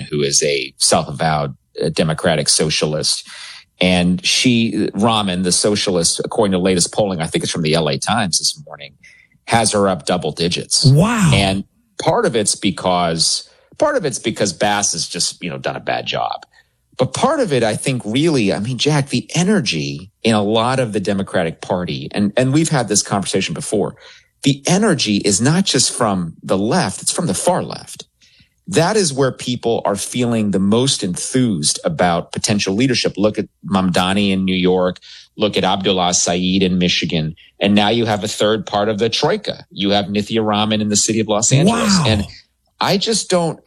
who is a self-avowed democratic socialist. And Raman, the socialist, according to the latest polling, I think it's from the LA Times this morning, has her up double digits. Wow. And part of it's because Bass has just, done a bad job. But part of it, I think, really, Jack, the energy in a lot of the Democratic Party, and we've had this conversation before, the energy is not just from the left, it's from the far left. That is where people are feeling the most enthused about potential leadership. Look at Mamdani in New York. Look at Abdullah Saeed in Michigan. And now you have a third part of the troika. You have Nithya Raman in the city of Los Angeles. Wow. And I just don't,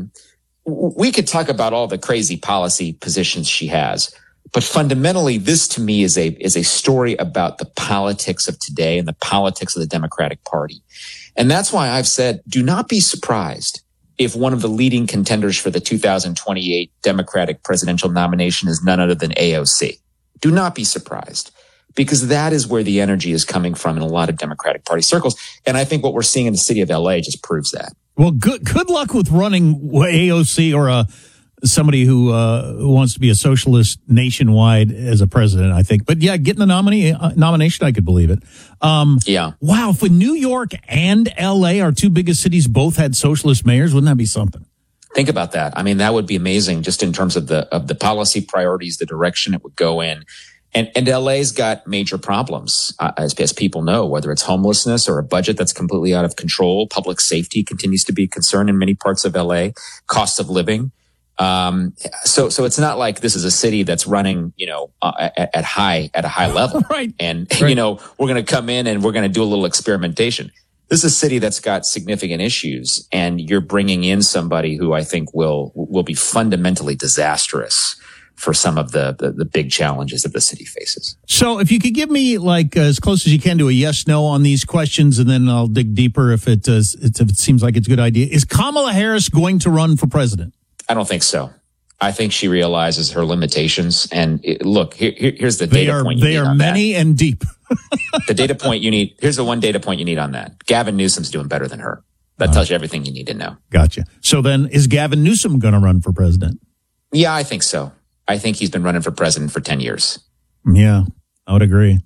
we could talk about all the crazy policy positions she has, but fundamentally, this to me is a story about the politics of today and the politics of the Democratic Party. And that's why I've said, do not be surprised if one of the leading contenders for the 2028 Democratic presidential nomination is none other than AOC. Do not be surprised, because that is where the energy is coming from in a lot of Democratic Party circles. And I think what we're seeing in the city of LA just proves that. Well, good luck with running AOC or somebody who wants to be a socialist nationwide as a president, I think. But yeah, getting the nomination, I could believe it. Yeah. Wow. If New York and LA, our two biggest cities, both had socialist mayors, wouldn't that be something? Think about that. That would be amazing just in terms of the policy priorities, the direction it would go in. And LA's got major problems, as people know, whether it's homelessness or a budget that's completely out of control. Public safety continues to be a concern in many parts of LA, cost of living. So it's not like this is a city that's running, at a high level. Right. And, we're going to come in and we're going to do a little experimentation. This is a city that's got significant issues, and you're bringing in somebody who I think will be fundamentally disastrous for some of the big challenges that the city faces. So if you could give me as close as you can to a yes/no on these questions, and then I'll dig deeper if it seems like it's a good idea. Is Kamala Harris going to run for president? I don't think so. I think she realizes her limitations. And here's the data point you need on that. They are many and deep. The data point you need, here's the one data point you need on that. Gavin Newsom's doing better than her. That tells you everything you need to know. Gotcha. So then is Gavin Newsom going to run for president? Yeah, I think so. I think he's been running for president for 10 years. Yeah, I would agree.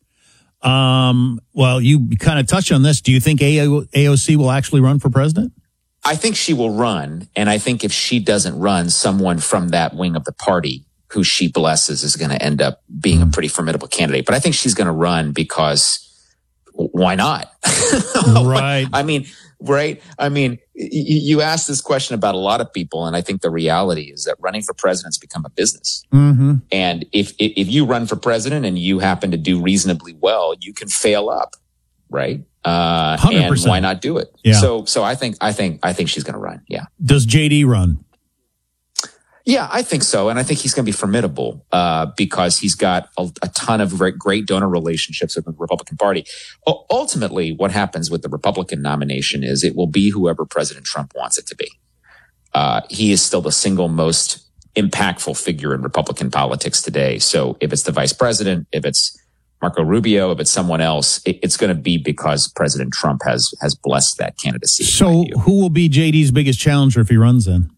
Well, you kind of touched on this. Do you think AOC will actually run for president? I think she will run. And I think if she doesn't run, someone from that wing of the party who she blesses is going to end up being a pretty formidable candidate. But I think she's going to run because why not? Right. Right. You asked this question about a lot of people, and I think the reality is that running for president's become a business. Mm-hmm. And if you run for president and you happen to do reasonably well, you can fail up, right? 100%. And why not do it? Yeah. So I think she's going to run. Yeah. Does JD run? Yeah, I think so. And I think he's going to be formidable because he's got a ton of great donor relationships with the Republican Party. Ultimately, what happens with the Republican nomination is it will be whoever President Trump wants it to be. He is still the single most impactful figure in Republican politics today. So if it's the vice president, if it's Marco Rubio, if it's someone else, it's going to be because President Trump has blessed that candidacy. So who will be JD's biggest challenger if he runs then?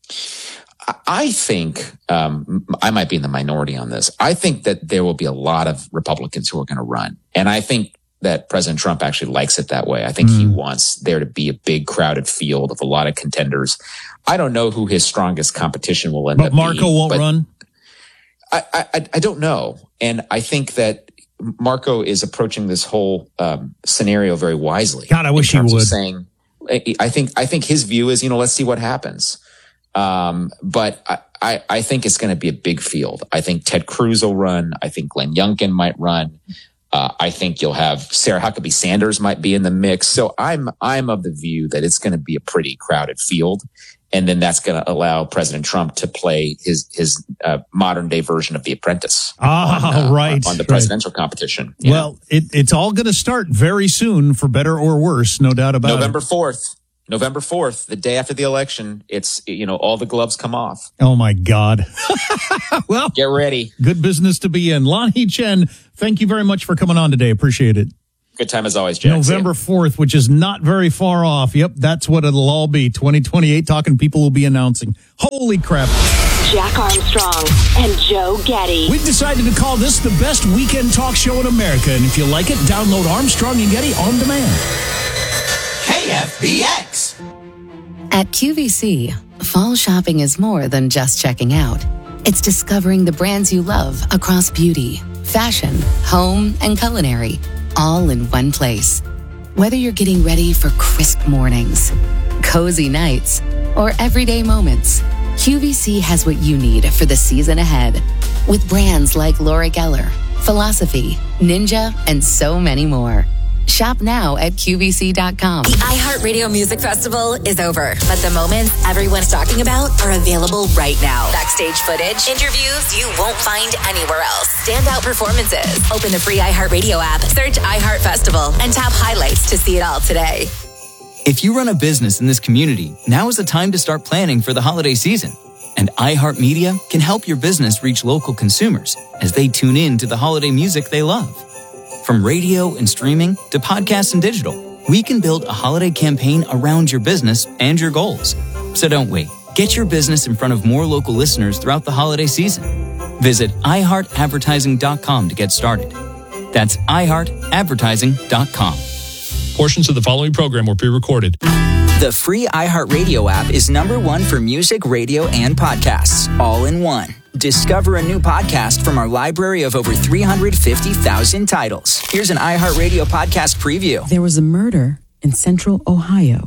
I think I might be in the minority on this. I think that there will be a lot of Republicans who are going to run. And I think that President Trump actually likes it that way. I think he wants there to be a big crowded field of a lot of contenders. I don't know who his strongest competition will end up being. But Marco won't run? I don't know. And I think that Marco is approaching this whole scenario very wisely. God, I wish he would. Saying, I think his view is, let's see what happens. But I think it's going to be a big field. I think Ted Cruz will run. I think Glenn Youngkin might run. I think you'll have Sarah Huckabee Sanders might be in the mix. So I'm of the view that it's going to be a pretty crowded field. And then that's going to allow President Trump to play his modern day version of The Apprentice on the presidential competition. Well, it's all going to start very soon, for better or worse, no doubt about it. November 4th, the day after the election, it's, all the gloves come off. Oh my God. Well, get ready. Good business to be in. Lanhee Chen, thank you very much for coming on today. Appreciate it. Good time as always, Jack. November 4th, which is not very far off. Yep, that's what it'll all be. 2028 Talking People will be announcing. Holy crap. Jack Armstrong and Joe Getty. We've decided to call this the best weekend talk show in America. And if you like it, download Armstrong and Getty on demand. KFBX. At QVC, fall shopping is more than just checking out. It's discovering the brands you love across beauty, fashion, home, and culinary, all in one place. Whether you're getting ready for crisp mornings, cozy nights, or everyday moments, QVC has what you need for the season ahead. With brands like Laura Geller, Philosophy, Ninja, and so many more. Shop now at QVC.com. The iHeartRadio Music Festival is over, but the moments everyone's talking about are available right now. Backstage footage, interviews you won't find anywhere else. Standout performances. Open the free iHeartRadio app, search iHeart Festival, and tap highlights to see it all today. If you run a business in this community, now is the time to start planning for the holiday season. And iHeartMedia can help your business reach local consumers as they tune in to the holiday music they love. From radio and streaming to podcasts and digital, we can build a holiday campaign around your business and your goals. So don't wait. Get your business in front of more local listeners throughout the holiday season. Visit iHeartAdvertising.com to get started. That's iHeartAdvertising.com. Portions of the following program were pre-recorded. The free iHeartRadio app is #1 for music, radio, and podcasts, all in one. Discover a new podcast from our library of over 350,000 titles. Here's an iHeartRadio podcast preview. There was a murder in central Ohio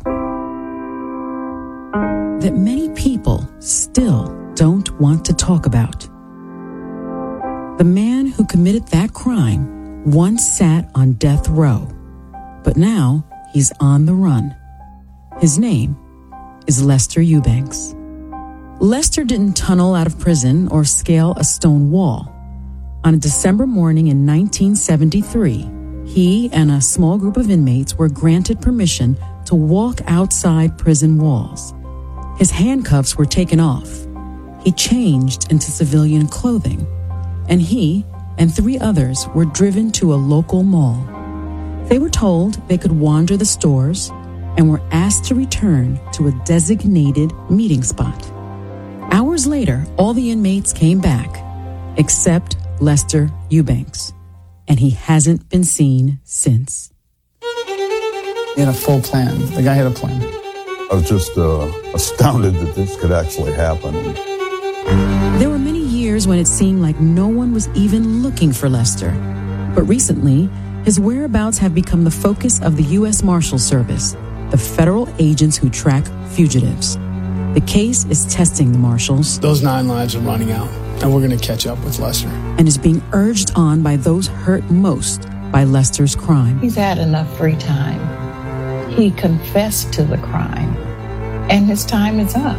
that many people still don't want to talk about. The man who committed that crime once sat on death row, but now he's on the run. His name is Lester Eubanks. Lester didn't tunnel out of prison or scale a stone wall. On a December morning in 1973, he and a small group of inmates were granted permission to walk outside prison walls. His handcuffs were taken off. He changed into civilian clothing, and he and 3 others were driven to a local mall. They were told they could wander the stores and were asked to return to a designated meeting spot. Hours later, all the inmates came back, except Lester Eubanks, and he hasn't been seen since. He had a full plan. The guy had a plan. I was just astounded that this could actually happen. There were many years when it seemed like no one was even looking for Lester. But recently, his whereabouts have become the focus of the U.S. Marshals Service, the federal agents who track fugitives. The case is testing the Marshals. Those 9 lives are running out, and we're going to catch up with Lester. And is being urged on by those hurt most by Lester's crime. He's had enough free time. He confessed to the crime, and his time is up.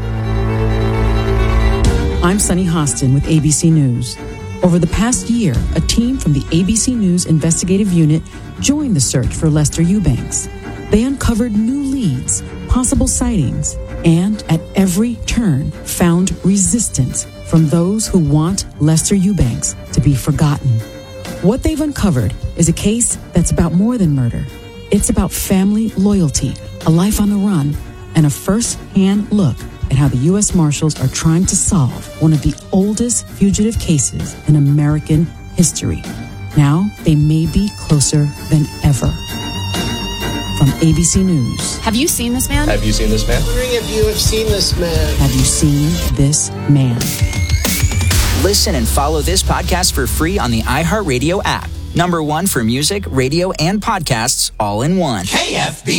I'm Sunny Hostin with ABC News. Over the past year, a team from the ABC News Investigative Unit joined the search for Lester Eubanks. They uncovered new leads, possible sightings, and at every turn found resistance from those who want Lester Eubanks to be forgotten. What they've uncovered is a case that's about more than murder. It's about family loyalty, a life on the run, and a first-hand look at how the U.S. Marshals are trying to solve one of the oldest fugitive cases in American history. Now, they may be closer than ever. From ABC News. Have you seen this man? Have you seen this man? How many of you have seen this man? Have you seen this man? Listen and follow this podcast for free on the iHeartRadio app. #1 for music, radio, and podcasts, all in one. KFB.